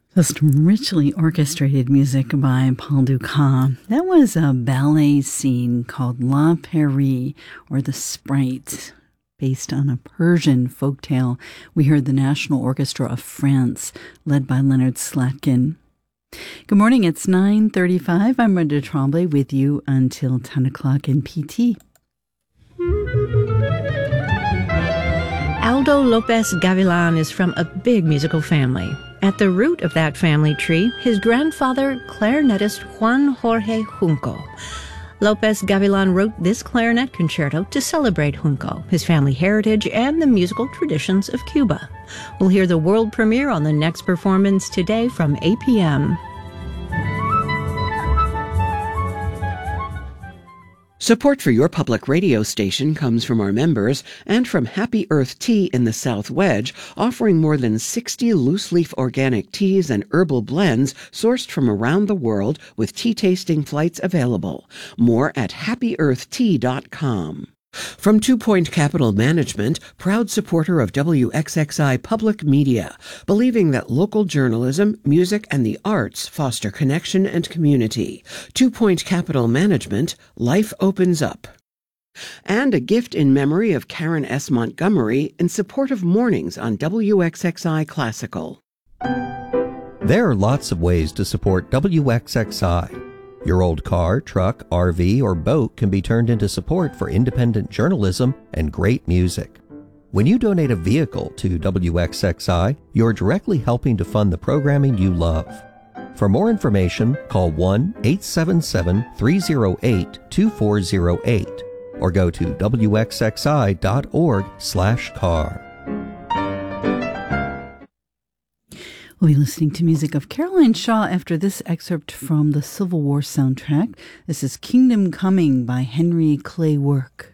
Just richly orchestrated music by Paul Dukas. That was a ballet scene called La Peri, or The Sprite, based on a Persian folktale. We heard the National Orchestra of France, led by Leonard Slatkin. Good morning, it's 9:35. I'm Rhonda Tremblay with you until 10 o'clock in PT. Aldo Lopez Gavilan is from a big musical family. At the root of that family tree, his grandfather, clarinetist Juan Jorge Junco. Lopez Gavilan wrote this clarinet concerto to celebrate Junco, his family heritage, and the musical traditions of Cuba. We'll hear the world premiere on the next performance today from 8 p.m. Support for your public radio station comes from our members and from Happy Earth Tea in the South Wedge, offering more than 60 loose-leaf organic teas and herbal blends sourced from around the world with tea-tasting flights available. More at happyearthtea.com. From 2 Point Capital Management, proud supporter of WXXI Public Media, believing that local journalism, music, and the arts foster connection and community. 2 Point Capital Management, life opens up. And a gift in memory of Karen S. Montgomery in support of mornings on WXXI Classical. There are lots of ways to support WXXI. Your old car, truck, RV, or boat can be turned into support for independent journalism and great music. When you donate a vehicle to WXXI, you're directly helping to fund the programming you love. For more information, call 1-877-308-2408 or go to wxxi.org/car. We'll be listening to music of Caroline Shaw after this excerpt from the Civil War soundtrack. This is Kingdom Coming by Henry Clay Work.